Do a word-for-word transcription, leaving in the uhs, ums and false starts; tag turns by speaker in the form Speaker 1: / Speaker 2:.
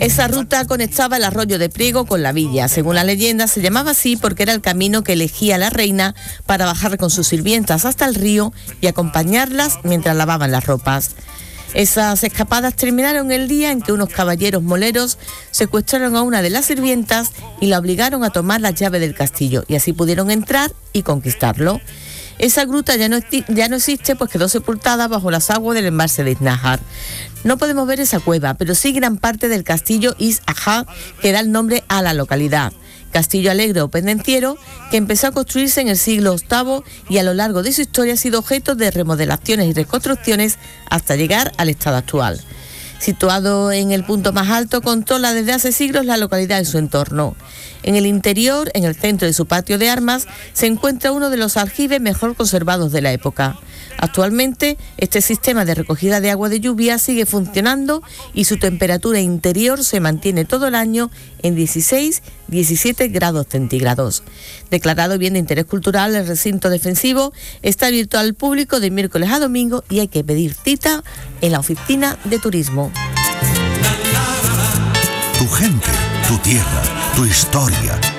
Speaker 1: Esa ruta conectaba el arroyo de Priego con la villa. Según la leyenda, se llamaba así porque era el camino que elegía la reina para bajar con sus sirvientas hasta el río y acompañarlas mientras lavaban las ropas. Esas escapadas terminaron el día en que unos caballeros moleros secuestraron a una de las sirvientas y la obligaron a tomar las llaves del castillo, y así pudieron entrar y conquistarlo. Esa gruta ya no, ya no existe, pues quedó sepultada bajo las aguas del embalse de Iznájar. No podemos ver esa cueva, pero sí gran parte del castillo Is Ajá, que da el nombre a la localidad. Castillo alegre o pendenciero que empezó a construirse en el siglo octavo y a lo largo de su historia ha sido objeto de remodelaciones y reconstrucciones hasta llegar al estado actual. Situado en el punto más alto, controla desde hace siglos la localidad y su entorno. En el interior, en el centro de su patio de armas, se encuentra uno de los aljibes mejor conservados de la época. Actualmente, este sistema de recogida de agua de lluvia sigue funcionando y su temperatura interior se mantiene todo el año en dieciséis a diecisiete grados centígrados. Declarado bien de interés cultural, el recinto defensivo está abierto al público de miércoles a domingo y hay que pedir cita en la oficina de turismo.
Speaker 2: Tu gente, tu tierra, tu historia,